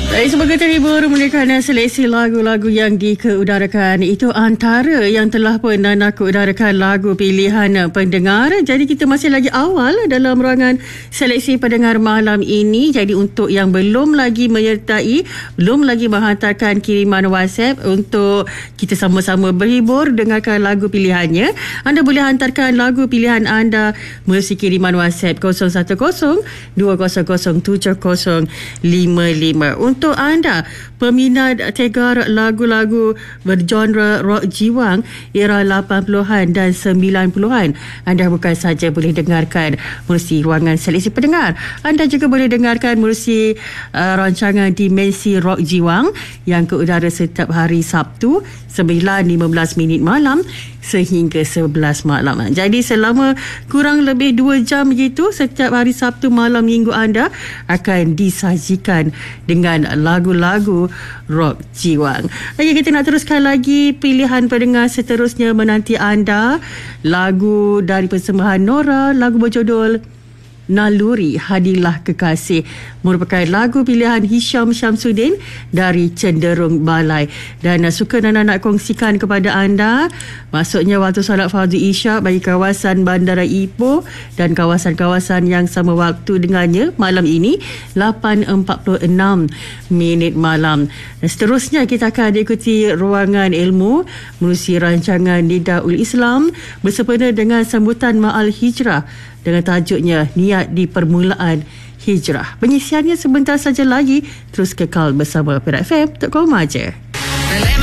Semoga terhibur mendengarkan seleksi lagu-lagu yang dikeudarakan. Itu antara yang telah pun Nana keudarakan lagu pilihan pendengar. Jadi kita masih lagi awal dalam ruangan seleksi pendengar malam ini. Jadi untuk yang belum lagi menyertai, belum lagi menghantarkan kiriman WhatsApp untuk kita sama-sama berhibur dengarkan lagu pilihannya, anda boleh hantarkan lagu pilihan anda melalui kiriman WhatsApp 010-200-7055. Untuk anda peminat tegar lagu-lagu bergenre rock jiwang era 80-an dan 90-an, anda bukan saja boleh dengarkan melalui ruangan seleksi pendengar, anda juga boleh dengarkan melalui rancangan Dimensi Rock Jiwang yang keudara setiap hari Sabtu 9.15 malam sehingga 11 malam. Jadi selama kurang lebih 2 jam begitu setiap hari Sabtu malam minggu anda akan disajikan dengan lagu-lagu rock jiwang. Okey, kita nak teruskan lagi pilihan pendengar seterusnya menanti anda. Lagu dari persembahan Nora, lagu berjudul Naluri Hadilah Kekasih, merupakan lagu pilihan Hisham Syamsuddin dari Cenderung Balai. Dan suka Nana nak kongsikan kepada anda, maksudnya waktu solat fardu isyak bagi kawasan Bandara Ipoh dan kawasan-kawasan yang sama waktu dengannya malam ini 8.46 malam. Dan seterusnya kita akan ikuti ruangan ilmu melalui rancangan Nidaul Islam bersempena dengan sambutan Ma'al Hijrah dengan tajuknya Niat di Permulaan Hijrah. Pengisiannya sebentar saja lagi. Terus kekal bersama Perak FM. Tak kau maja.